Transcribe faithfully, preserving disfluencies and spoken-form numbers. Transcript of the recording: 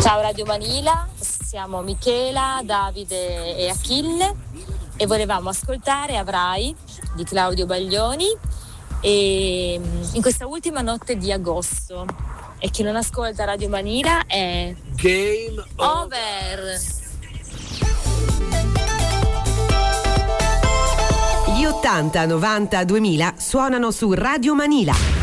Ciao Radio Manila, siamo Michela, Davide e Achille e volevamo ascoltare Avrai di Claudio Baglioni e in questa ultima notte di agosto. E chi non ascolta Radio Manila è Game Over. Gli ottanta, novanta, duemila suonano su Radio Manila.